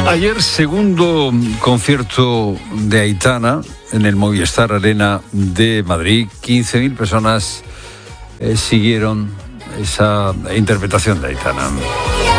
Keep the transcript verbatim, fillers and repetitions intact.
Ayer, segundo concierto de Aitana en el Movistar Arena de Madrid. quince mil personas eh, siguieron esa interpretación de Aitana.